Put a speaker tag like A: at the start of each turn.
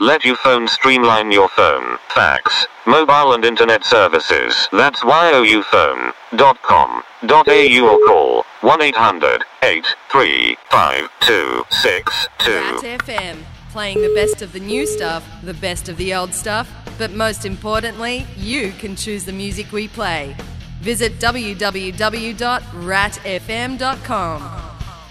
A: let Ufone streamline your phone, fax, mobile and internet services. That's youfone.com.au or call 1-800-835-262.
B: Rat FM, playing the best of the new stuff, the best of the old stuff, but most importantly, you can choose the music we play. Visit www.ratfm.com.